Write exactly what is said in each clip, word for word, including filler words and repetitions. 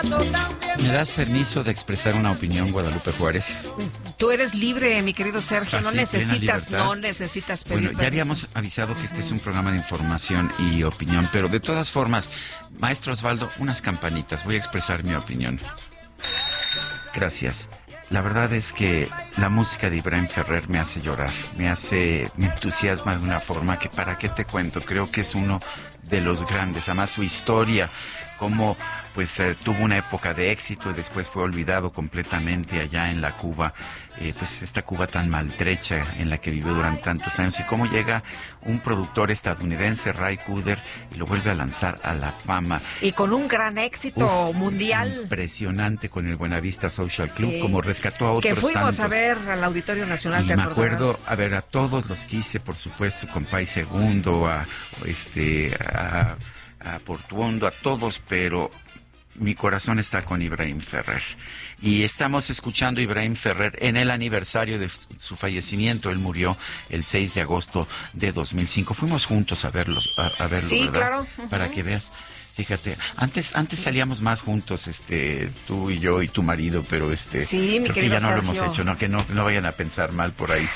¿Me das permiso de expresar una opinión, Guadalupe Juárez? Tú eres libre, mi querido Sergio, Así, no necesitas, plena no necesitas pedir Bueno, ya permiso. habíamos avisado que este es un programa de información y opinión, pero de todas formas, maestro Osvaldo, unas campanitas, voy a expresar mi opinión. Gracias. La verdad es que la música de Ibrahim Ferrer me hace llorar, me hace, me entusiasma de una forma que para qué te cuento, creo que es uno de los grandes, además su historia, como pues eh, tuvo una época de éxito y después fue olvidado completamente allá en la Cuba, eh, pues esta Cuba tan maltrecha en la que vivió durante tantos años, y cómo llega un productor estadounidense, Ray Cooder, y lo vuelve a lanzar a la fama. Y con un gran éxito Uf, mundial. Impresionante con el Buenavista Social Club, Sí. como rescató a otros Que fuimos tantos. a ver al Auditorio Nacional, Y ¿te me acordarás? acuerdo, a ver, a todos los quise, por supuesto, con Pay Segundo, a este, a, a Portuondo, a todos, pero mi corazón está con Ibrahim Ferrer. Y estamos escuchando a Ibrahim Ferrer en el aniversario de su fallecimiento. Él murió el seis de agosto de dos mil cinco. Fuimos juntos a verlos, a, a verlo, Sí, ¿verdad? claro. Uh-huh. Para que veas. Fíjate, antes antes salíamos más juntos, este, tú y yo y tu marido, pero este, Sí, mi creo que querido ya no lo Sergio. hemos hecho, no que no, no vayan a pensar mal por ahí.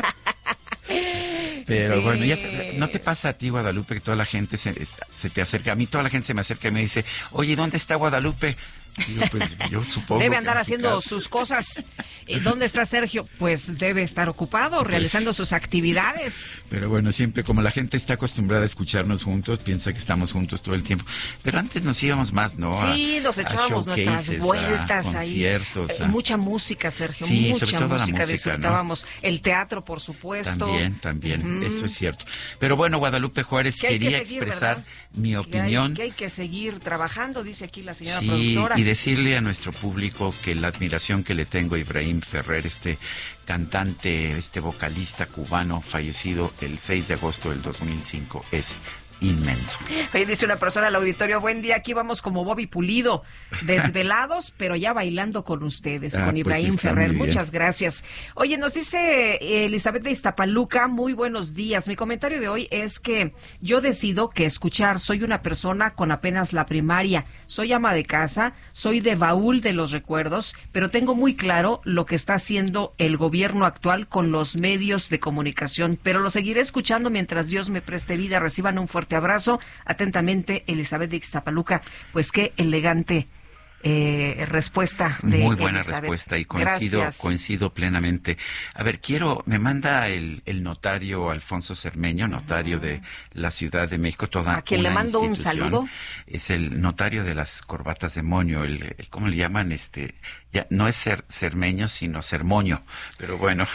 Pero Sí. bueno, ya se, ¿no te pasa a ti, Guadalupe, que toda la gente se, se te acerca? A mí toda la gente se me acerca y me dice, oye, ¿dónde está Guadalupe? Digo, pues yo supongo Debe que andar en su haciendo casa. sus cosas. ¿Y dónde está Sergio? Pues debe estar ocupado, Pues, realizando sus actividades. Pero bueno, siempre como la gente está acostumbrada a escucharnos juntos, piensa que estamos juntos todo el tiempo. Pero antes nos íbamos más, ¿no? Sí, A- nos a echábamos nuestras showcases, vueltas a ahí. conciertos, Eh, a- mucha música, Sergio, Sí, mucha sobre todo la música, música, disfrutábamos. El teatro, por supuesto. También, también, Ujú. eso es cierto. Pero bueno, Guadalupe Juárez, Que hay que quería seguir, expresar ¿verdad? mi Que hay, opinión. que hay que seguir trabajando, dice aquí la señora Sí, productora. y decirle a nuestro público que la admiración que le tengo a Ibrahim Ferrer, este cantante, este vocalista cubano fallecido el seis de agosto del dos mil cinco, es inmenso. Oye, dice una persona al auditorio, buen día, aquí vamos como Bobby Pulido, desvelados, pero ya bailando con ustedes, Ah, con pues Ibrahim está Ferrer. muy bien. Muchas gracias. Oye, nos dice eh, Elizabeth de Iztapaluca, muy buenos días. Mi comentario de hoy es que yo decido que escuchar. Soy una persona con apenas la primaria, soy ama de casa, soy de baúl de los recuerdos, pero tengo muy claro lo que está haciendo el gobierno actual con los medios de comunicación, pero lo seguiré escuchando mientras Dios me preste vida. Reciban un fuerte abrazo. Atentamente, Elizabeth de Ixtapaluca. Pues qué elegante eh, respuesta de Muy buena Elizabeth. respuesta y coincido, Gracias. coincido plenamente. A ver, quiero, me manda el, el notario Alfonso Cermeño, notario de la Ciudad de México, toda A quien le una mando un institución. saludo. Es el notario de las corbatas de moño, el, el- ¿cómo le llaman? Este, ya no es ser, cermeño, sino sermoño, pero bueno,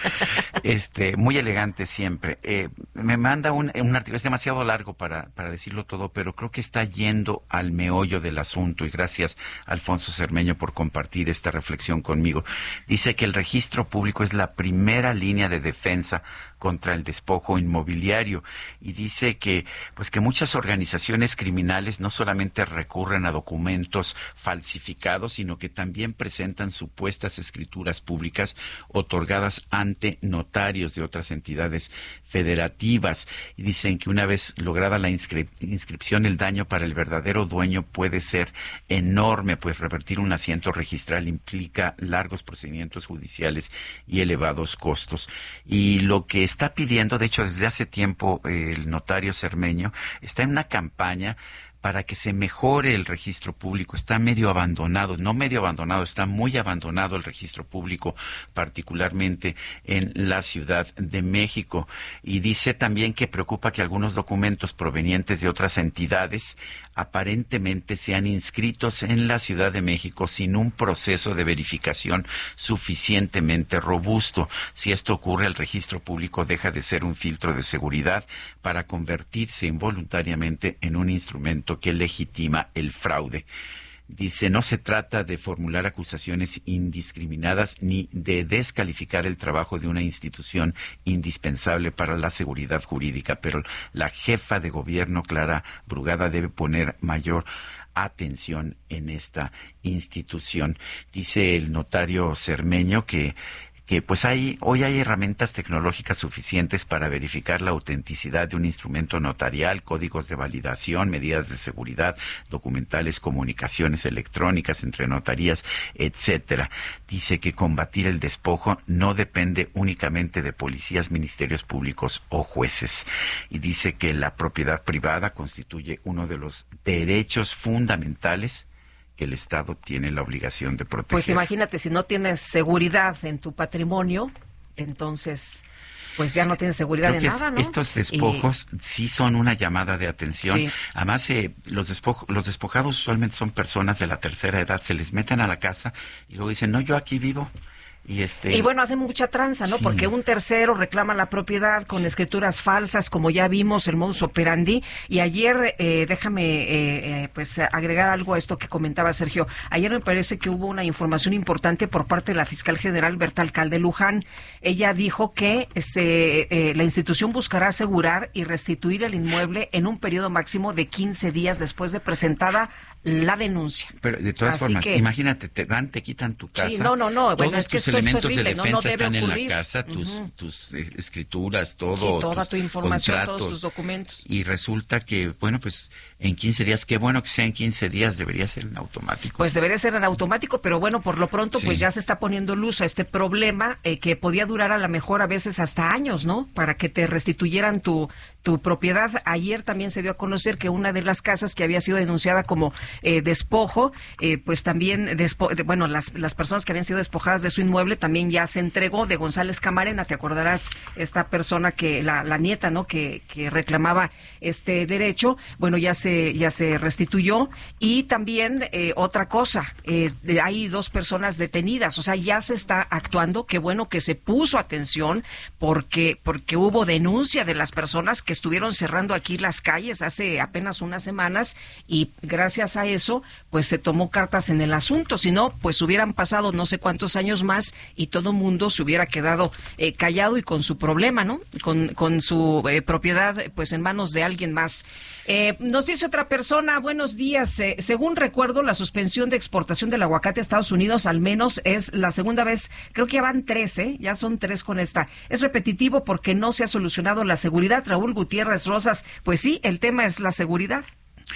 este, muy elegante siempre. Eh, me manda un, un artículo, es demasiado largo para, para decirlo todo, pero creo que está yendo al meollo del asunto, y gracias, Alfonso Cermeño, por compartir esta reflexión conmigo. Dice que el registro público es la primera línea de defensa contra el despojo inmobiliario, y dice que pues que muchas organizaciones criminales no solamente recurren a documentos falsificados, sino que también presentan supuestas escrituras públicas otorgadas ante notarios de otras entidades federativas, y dicen que una vez lograda la inscri- inscripción, el daño para el verdadero dueño puede ser enorme, pues revertir un asiento registral implica largos procedimientos judiciales y elevados costos. Y lo que está pidiendo, de hecho, desde hace tiempo, eh, el notario Cermeño está en una campaña para que se mejore el registro público. Está medio abandonado, no medio abandonado, está muy abandonado el registro público, particularmente en la Ciudad de México. Y dice también que preocupa que algunos documentos provenientes de otras entidades aparentemente sean inscritos en la Ciudad de México sin un proceso de verificación suficientemente robusto. Si esto ocurre, el registro público deja de ser un filtro de seguridad para convertirse involuntariamente en un instrumento que legitima el fraude. Dice, no se trata de formular acusaciones indiscriminadas ni de descalificar el trabajo de una institución indispensable para la seguridad jurídica, pero la jefa de gobierno, Clara Brugada, debe poner mayor atención en esta institución. Dice el notario Cermeño que que pues hay hoy hay herramientas tecnológicas suficientes para verificar la autenticidad de un instrumento notarial, códigos de validación, medidas de seguridad, documentales, comunicaciones electrónicas entre notarías, etcétera. Dice que combatir el despojo no depende únicamente de policías, ministerios públicos o jueces. Y dice que la propiedad privada constituye uno de los derechos fundamentales que el Estado tiene la obligación de proteger. Pues imagínate, si no tienes seguridad en tu patrimonio, entonces pues ya no tienes seguridad Creo en que nada, ¿no? Estos despojos y... sí son una llamada de atención. Sí. Además, eh, los, despojo, los despojados usualmente son personas de la tercera edad, se les meten a la casa y luego dicen, no, yo aquí vivo. Y, este... y bueno, hacen mucha tranza, ¿no? Sí. Porque un tercero reclama la propiedad con sí. escrituras falsas, como ya vimos, el modus operandi. Y ayer, eh, déjame eh, eh, pues agregar algo a esto que comentaba Sergio. Ayer me parece que hubo una información importante por parte de la fiscal general Berta Alcalde Luján. Ella dijo que este, eh, la institución buscará asegurar y restituir el inmueble en un periodo máximo de quince días después de presentada la denuncia. Pero de todas Así formas, que... imagínate, te dan, te quitan tu casa. Sí, no, no, no. Bueno, todos es que tus esto elementos es terrible, de defensa no, no debe están ocurrir. en la casa, tus, uh-huh. tus eh, escrituras, todo. Sí, toda tus tu información, contratos, todos tus documentos. Y resulta que, bueno, pues en quince días, qué bueno que sea en quince días, debería ser en automático. Pues debería ser en automático, pero bueno, por lo pronto, sí. pues ya se está poniendo luz a este problema eh, que podía durar a lo mejor a veces hasta años, ¿no? Para que te restituyeran tu, tu propiedad. Ayer también se dio a conocer que una de las casas que había sido denunciada como eh, despojo, eh, pues también, despo de, bueno, las, las personas que habían sido despojadas de su inmueble también ya se entregó. De González Camarena, te acordarás, esta persona que, la, la nieta, ¿no? Que, que reclamaba este derecho, bueno, ya se, ya se restituyó. Y también eh, otra cosa, eh, de, hay dos personas detenidas, o sea, ya se está actuando. Qué bueno que se puso atención porque, porque hubo denuncia de las personas que estuvieron cerrando aquí las calles hace apenas unas semanas y gracias a eso, pues se tomó cartas en el asunto. Si no, pues hubieran pasado no sé cuántos años más y todo mundo se hubiera quedado eh, callado y con su problema, ¿no? Con, con su eh, propiedad, pues en manos de alguien más. Eh, nos dice otra persona, buenos días. Eh, según recuerdo, la suspensión de exportación del aguacate a Estados Unidos al menos es la segunda vez. Creo que ya van tres, ¿eh? Ya son tres con esta. Es repetitivo porque no se ha solucionado la seguridad. Raúl Gutiérrez Rosas, pues sí, el tema es la seguridad.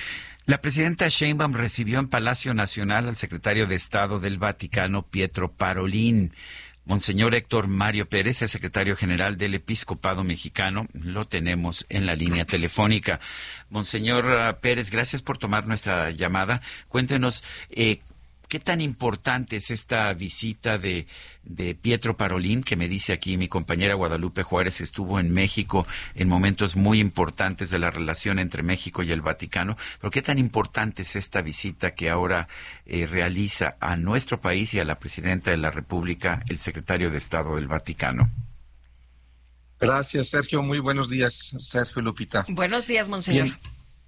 La presidenta Sheinbaum recibió en Palacio Nacional al secretario de Estado del Vaticano, Pietro Parolin. Monseñor Héctor Mario Pérez, el secretario general del Episcopado Mexicano, lo tenemos en la línea telefónica. Monseñor Pérez, gracias por tomar nuestra llamada. Cuéntenos, eh, ¿qué tan importante es esta visita de, de Pietro Parolin, que me dice aquí mi compañera Guadalupe Juárez estuvo en México en momentos muy importantes de la relación entre México y el Vaticano? Pero ¿qué tan importante es esta visita que ahora eh, realiza a nuestro país y a la presidenta de la República, el secretario de Estado del Vaticano? Gracias, Sergio. Muy buenos días, Sergio y Lupita. Buenos días, monseñor. Bien.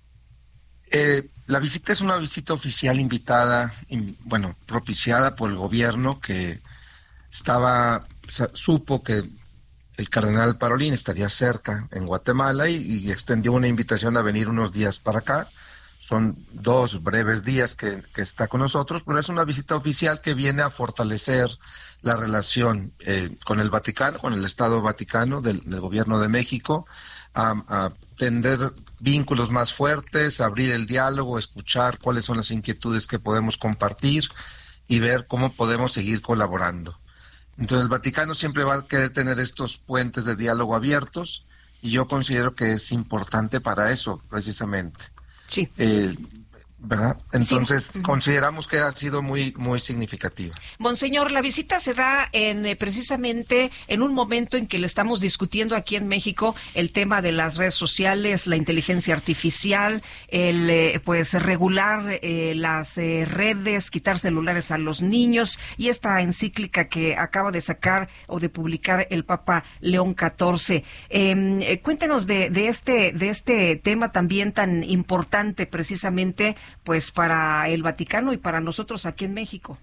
Eh, la visita es una visita oficial invitada, in, bueno, propiciada por el gobierno, que estaba, supo que el cardenal Parolin estaría cerca en Guatemala y, y extendió una invitación a venir unos días para acá. Son dos breves días que, que está con nosotros, pero es una visita oficial que viene a fortalecer la relación eh, con el Vaticano, con el Estado Vaticano del, del Gobierno de México, a, a tender vínculos más fuertes, abrir el diálogo, escuchar cuáles son las inquietudes que podemos compartir y ver cómo podemos seguir colaborando. Entonces el Vaticano siempre va a querer tener estos puentes de diálogo abiertos y yo considero que es importante para eso, precisamente. Sí. Eh, ¿verdad? Entonces, sí. Consideramos que ha sido muy muy significativa. Monseñor, la visita se da en eh, precisamente en un momento en que le estamos discutiendo aquí en México el tema de las redes sociales, la inteligencia artificial, el eh, pues regular eh, las eh, redes, quitar celulares a los niños y esta encíclica que acaba de sacar o de publicar el Papa León catorce. Eh, cuéntenos de, de este de este tema también tan importante precisamente pues para el Vaticano y para nosotros aquí en México.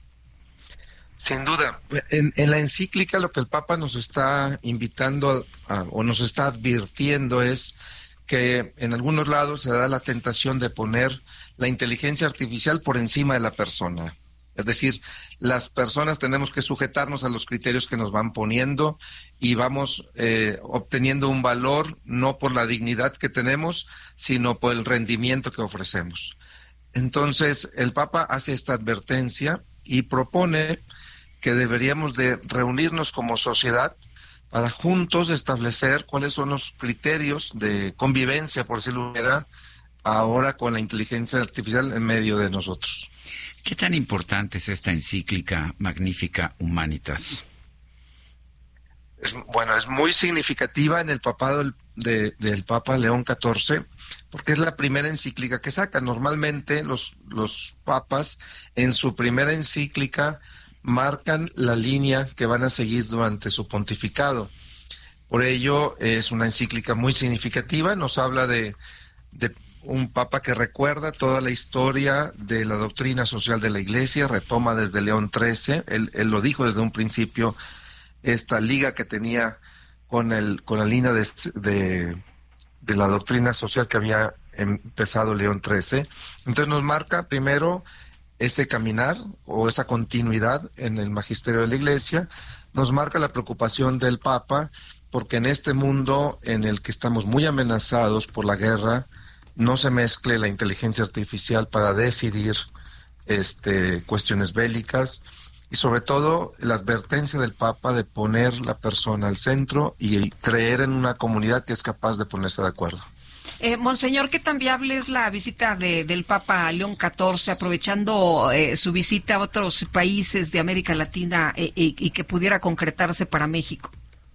Sin duda, en, en la encíclica lo que el Papa nos está invitando a, a, o nos está advirtiendo es que en algunos lados se da la tentación de poner la inteligencia artificial por encima de la persona. Es decir, las personas tenemos que sujetarnos a los criterios que nos van poniendo y vamos eh, obteniendo un valor no por la dignidad que tenemos, sino por el rendimiento que ofrecemos. Entonces, el Papa hace esta advertencia y propone que deberíamos de reunirnos como sociedad para juntos establecer cuáles son los criterios de convivencia, por decirlo de manera, ahora con la inteligencia artificial en medio de nosotros. ¿Qué tan importante es esta encíclica Magnificat Humanitas? Es, bueno, es muy significativa en el papado del, de, del Papa León catorce, porque es la primera encíclica que saca. Normalmente los, los papas en su primera encíclica marcan la línea que van a seguir durante su pontificado. Por ello es una encíclica muy significativa, nos habla de, de un papa que recuerda toda la historia de la doctrina social de la Iglesia, retoma desde León trece, él, él lo dijo desde un principio, esta liga que tenía con el con la línea de, de, de la doctrina social que había empezado León trece. Entonces nos marca primero ese caminar o esa continuidad en el magisterio de la Iglesia, nos marca la preocupación del Papa, porque en este mundo en el que estamos muy amenazados por la guerra, no se mezcle la inteligencia artificial para decidir este, cuestiones bélicas, y sobre todo la advertencia del Papa de poner la persona al centro y creer en una comunidad que es capaz de ponerse de acuerdo. Eh, Monseñor, ¿qué tan viable es la visita de, del Papa León catorce, aprovechando eh, su visita a otros países de América Latina eh, y, y que pudiera concretarse para México?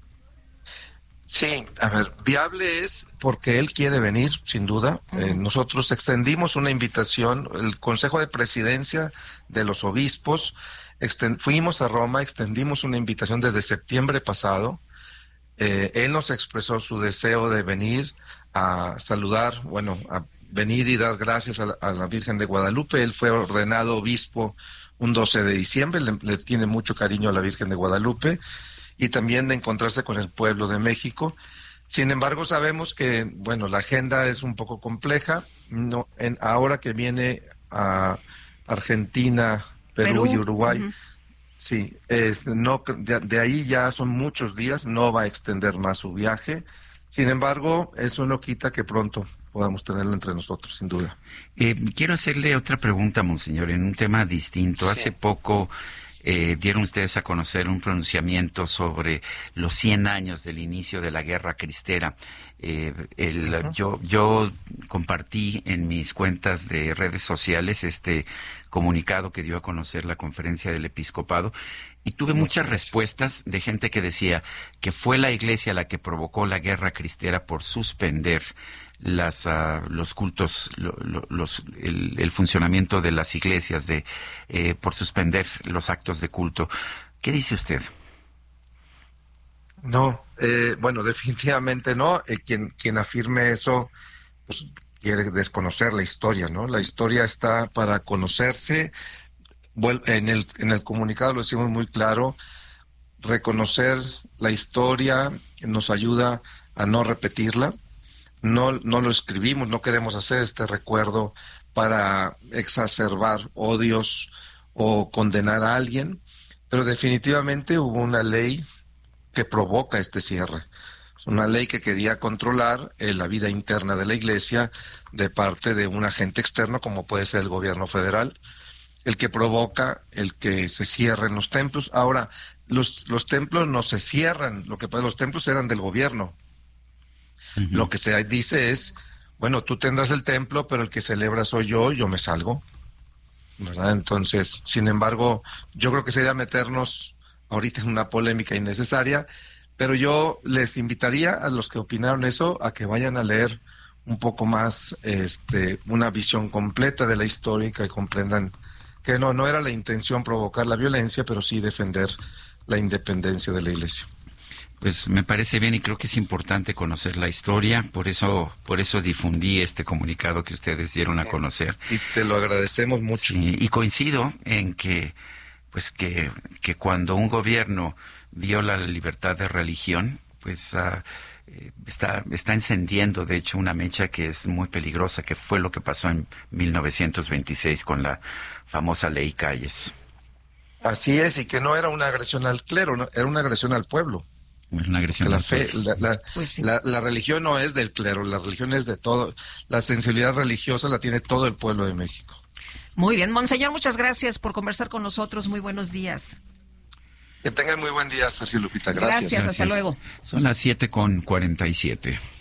Sí, a ver, viable es porque él quiere venir, sin duda. Uh-huh. Eh, nosotros extendimos una invitación, el Consejo de Presidencia de los Obispos, extend, fuimos a Roma, extendimos una invitación desde septiembre pasado. Eh, él nos expresó su deseo de venir a saludar, bueno, a venir y dar gracias a la, a la Virgen de Guadalupe. Él fue ordenado obispo un doce de diciembre, le, le tiene mucho cariño a la Virgen de Guadalupe, y también de encontrarse con el pueblo de México. Sin embargo, sabemos que, bueno, la agenda es un poco compleja. No, en, ahora que viene a Argentina, Perú, Perú. y Uruguay, uh-huh. sí, es, no, de, de ahí ya son muchos días, no va a extender más su viaje. Sin embargo, eso no quita que pronto podamos tenerlo entre nosotros, sin duda. Eh, quiero hacerle otra pregunta, Monseñor, en un tema distinto. Sí. Hace poco Eh, dieron ustedes a conocer un pronunciamiento sobre los cien años del inicio de la Guerra Cristera. Eh, el, uh-huh. yo, yo compartí en mis cuentas de redes sociales este comunicado que dio a conocer la Conferencia del Episcopado y tuve muchas, muchas respuestas de gente que decía que fue la Iglesia la que provocó la Guerra Cristera por suspender las uh, los cultos, lo, lo, los el, el funcionamiento de las iglesias, de eh, por suspender los actos de culto. ¿Qué dice usted? No, eh, bueno, definitivamente no. Eh, quien quien afirme eso, pues quiere desconocer la historia, ¿no? La historia está para conocerse. En el en el comunicado lo decimos muy claro. Reconocer la historia nos ayuda a no repetirla. No, no lo escribimos, no queremos hacer este recuerdo para exacerbar odios o condenar a alguien, pero definitivamente hubo una ley que provoca este cierre. Es una ley que quería controlar eh, la vida interna de la Iglesia de parte de un agente externo como puede ser el gobierno federal, el que provoca el que se cierren los templos. Ahora, los, los templos no se cierran, lo que pasa, los templos eran del gobierno. Uh-huh. Lo que se dice es, bueno, tú tendrás el templo, pero el que celebra soy yo, yo me salgo, ¿verdad? Entonces, sin embargo, yo creo que sería meternos ahorita en una polémica innecesaria, pero yo les invitaría a los que opinaron eso a que vayan a leer un poco más este, una visión completa de la historia y que comprendan que no, no era la intención provocar la violencia, pero sí defender la independencia de la Iglesia. Pues me parece bien y creo que es importante conocer la historia, por eso por eso difundí este comunicado que ustedes dieron a conocer. Y te lo agradecemos mucho. Sí, y coincido en que pues que que cuando un gobierno viola la libertad de religión, pues uh, está está encendiendo de hecho una mecha que es muy peligrosa, que fue lo que pasó en mil novecientos veintiséis con la famosa Ley Calles. Así es, y que no era una agresión al clero, no, era una agresión al pueblo. Es una agresión la al fe, pueblo. la, la, Pues sí. la, la religión no es del clero, la religión es de todo. La sensibilidad religiosa la tiene todo el pueblo de México. Muy bien, Monseñor, muchas gracias por conversar con nosotros. Muy buenos días. Que tengan muy buen día, Sergio Lupita. Gracias. Gracias, hasta luego. Son las siete con cuarenta y siete.